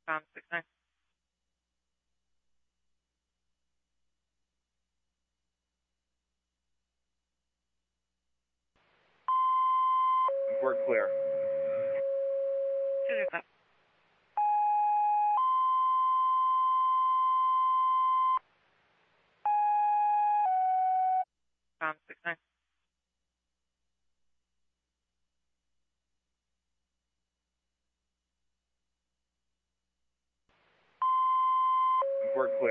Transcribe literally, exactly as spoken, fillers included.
Com six nine. We're clear. two zero five. Com six nine. We're clear.